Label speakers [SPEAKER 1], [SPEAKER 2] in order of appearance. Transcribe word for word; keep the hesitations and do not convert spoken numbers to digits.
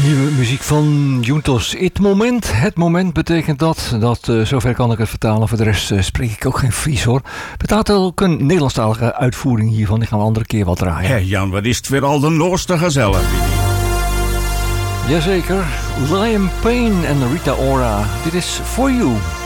[SPEAKER 1] Nieuwe muziek van Juntos. Het moment, het moment betekent dat, dat uh, zover kan ik het vertalen. Voor de rest uh, spreek ik ook geen Fries hoor. Betaalt ook een Nederlandstalige uitvoering hiervan. Die gaan we een andere keer wat draaien.
[SPEAKER 2] Hé hey Jan, wat is het weer al de nooste gezellig.
[SPEAKER 1] Jazeker, Liam Payne en Rita Ora. Dit is For You.